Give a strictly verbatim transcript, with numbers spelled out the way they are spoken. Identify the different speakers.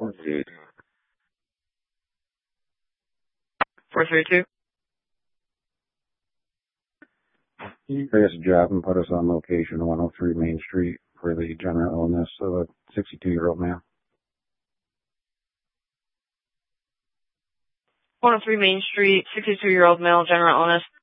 Speaker 1: four three two.
Speaker 2: Can you bring us a job and put us on location, one oh three Main Street, for the general illness of a sixty-two-year-old man?
Speaker 1: one oh three Main Street, sixty-two-year-old male, general illness.